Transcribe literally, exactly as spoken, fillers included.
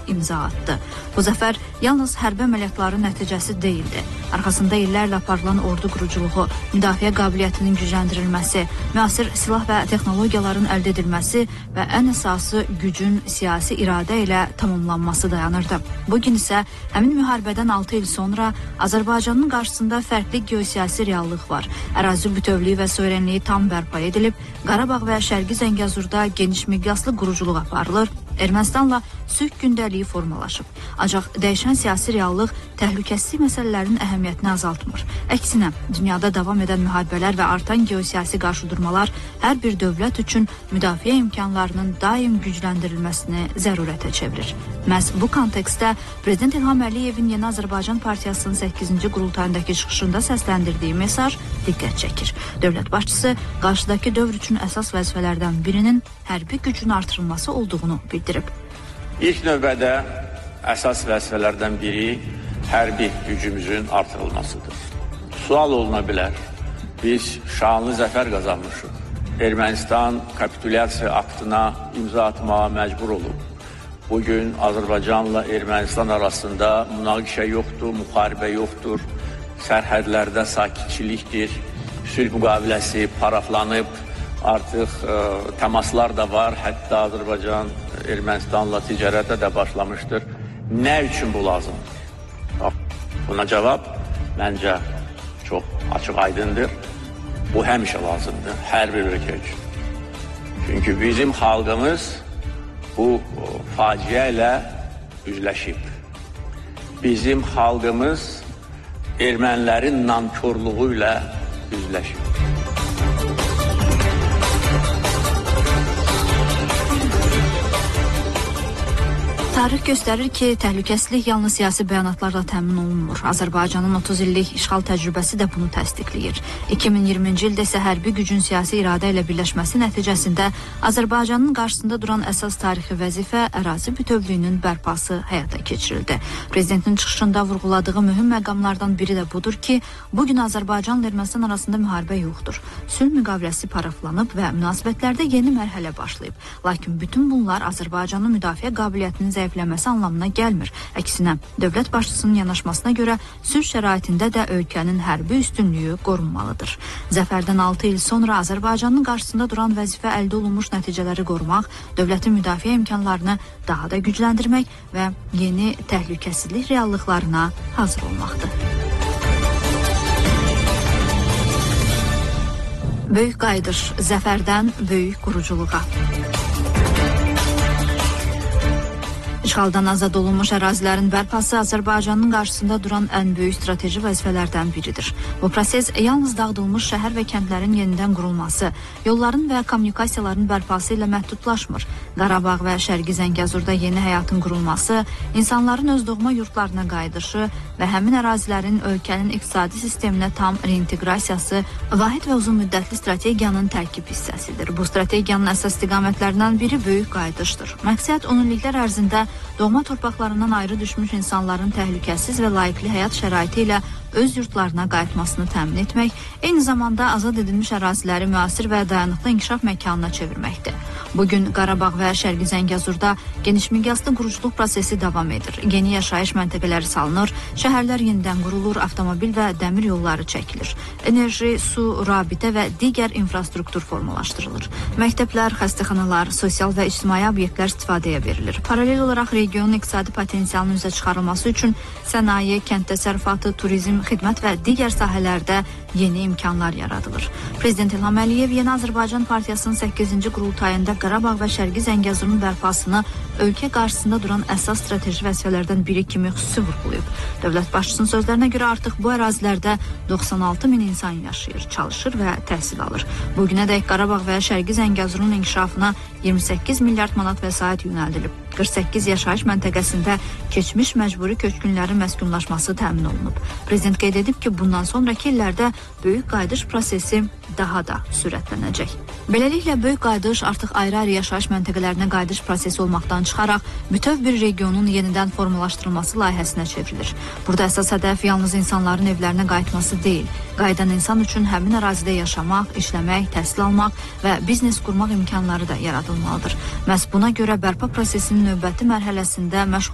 imza atdı. Bu zəfər yalnız hərbi əməliyyatların nəticəsi deyildi. Arxasında illərlə aparılan ordu quruculuğu, müdafiə qabiliyyətinin gücləndirilməsi, müasir silah və texnologiyaların əldə edilməsi və ən əsası gücün siyasi iradə ilə tamamlanması dayanırdı. Bugün isə həmin müharibədən altı il sonra Azərbaycanın qarşısında fərqli geosiyasi reallıq var. Ərazi bütövlüyü və suverenliyi tam bərpa edilib, Qarabağ və Şərqi Zəngəzurda geniş miqyaslı quruculuq aparılır, Ermənistanla sülh gündəliyi formalaşıb. Ancaq dəyişən siyasi reallıq təhlükəsizlik məsələlərin əhəmiyyətini azaltmır. Əksinə, dünyada davam edən müharibələr və artan geosiyasi qarşıdurmalar hər bir dövlət üçün müdafiə imkanlarının daim gücləndirilməsini zərurətə çevirir. Məhz bu kontekstdə Prezident İlham Əliyevin Yeni Azərbaycan Partiyasının səkkizinci qurultayındakı çıxışında səsləndirdiyi mesaj diqqət çəkir. Dövlət başçısı qarşıdakı dövr üçün əsas vəzifələrdən birinin hərbi gücün artırılması olduğunu bildirib. İlk növbədə əsas vəzifələrdən biri hərbi gücümüzün artırılmasıdır. Sual oluna bilər, biz şanlı zəfər qazanmışıq. Ermənistan kapitulyasiya aktına imza atmağa məcbur olub. Bugün Azərbaycanla Ermənistan arasında münaqişə yoxdur, müharibə yoxdur, sərhədlərdə sakitçilikdir, sülh müqaviləsi paraflanıb, artıq ə, təmaslar da var, hətta Azərbaycan Ermənistanla ticarətə də başlamışdır. Nə üçün bu lazımdır? Buna cavab məncə çox açıq aydındır. Bu həmişə lazımdır, hər bir ölkə üçün. Çünki bizim xalqımız bu faciə ilə üzləşib. Bizim xalqımız ermənilərin nankorluğu ilə üzləşib. Tarix göstərir ki, təhlükəsizlik yalnız siyasi bəyanatlarla təmin olunmur. Azərbaycanın otuz illik işğal təcrübəsi də bunu təsdiqləyir. iki min iyirminci ildə isə hərbi gücün siyasi iradə ilə birləşməsi nəticəsində Azərbaycanın qarşısında duran əsas tarixi vəzifə ərazi bütövlüyünün bərpası həyata keçirildi. Prezidentin çıxışında vurğuladığı mühüm məqamlardan biri də budur ki, bugün Azərbaycanla Ermənistan arasında müharibə yoxdur. Sülh müqaviləsi paraflanıb və münasibətlərdə yeni mərhələ başlayıb. Lakin bütün bunlar Azərbaycanın müdafiə qabiliyyətinin zəifləməsi anlamına gəlmir. Əksinə, dövlət başçısının yanaşmasına görə sülh şəraitində də ölkənin hərbi üstünlüyü qorunmalıdır. Zəfərdən altı il sonra Azərbaycanın qarşısında duran vəzifə əldə olunmuş nəticələri qorumaq, dövlətin müdafiə imkanlarını daha da gücləndirmək və yeni təhlükəsizlik reallıqlarına hazır olmaqdır. Böyük qayıdış, zəfərdən böyük quruculuğa. İşğaldan azad olunmuş ərazilərin bərpası Azərbaycanın qarşısında duran ən böyük strateji vəzifələrdən biridir. Bu proses yalnız dağıdılmış şəhər və kəndlərin yenidən qurulması, yolların və kommunikasiyaların bərpası ilə məhdudlaşmır. Qarabağ və Şərqi Zəngəzurda yeni həyatın qurulması, insanların öz doğma yurtlarına qayıdışı və həmin ərazilərin ölkənin iqtisadi sisteminə tam reinteqrasiyası vahid və uzun müddətli strategiyanın tərkib hissəsidir. Bu strategiyanın əsas istiqamətlərindən biri böyük qayıdışdır. Məqsəd on illiklər ərzində doğma torpaqlarından ayrı düşmüş insanların təhlükəsiz və layiqli həyat şəraiti ilə öz yurtlarına qayıtmasını təmin etmək, eyni zamanda azad edilmiş əraziləri müasir və dayanıqlı inkişaf məkanına çevirməkdir. Bugün Qarabağ və Şərqi Zəngəzurda geniş miqyaslı quruculuq prosesi davam edir. Yeni yaşayış məntəqələri salınır, şəhərlər yenidən qurulur, avtomobil və dəmir yolları çəkilir. Enerji, su, rabitə və digər infrastruktur formalaşdırılır. Məktəblər, xəstəxanalar, sosial və ictimai obyektlər istifadəyə verilir. Paralel olaraq regionun iqtisadi potensialının üzə çıxarılması üçün sənaye, kənd təsərrüfatı, turizm, xidmət və digər sahələrdə yeni imkanlar yaradılır. Prezident İlham Əliyev Yeni Azərbaycan Partiyasının səkkizinci qurultayında Qarabağ və Şərqi Zəngəzurun bərpasını ölkə qarşısında duran əsas strateji vəzifələrdən biri kimi xüsusi vurğulayıb. Dövlət başçısının sözlərinə görə artıq bu ərazilərdə doxsan altı min insan yaşayır, çalışır və təhsil alır. Bugünədək Qarabağ və Şərqi Zəngəzurun inkişafına iyirmi səkkiz milyard manat vəsait yönəldilib. qırx səkkiz yaşayış məntəqəsində keçmiş məcburi köçkünlərin məskunlaşması təmin olunub. Prezident qeyd edib ki, bundan sonraki illərdə böyük qayıdış prosesi daha da sürətlənəcək. Beləliklə, böyük qayıdış artıq ayrı-ayrı yaşayış məntəqələrinə qayıdış prosesi olmaqdan çıxaraq bütöv bir regionun yenidən formalaşdırılması layihəsinə çevrilir. Burada əsas hədəf yalnız insanların evlərinə qayıtması deyil, qayıdan insan üçün həmin ərazidə yaşamaq, işləmək, təhsil almaq və biznes qurmaq imkanları da yaradılmalıdır. Məhz buna görə bərpa prosesinin növbəti mərhələsində məşğul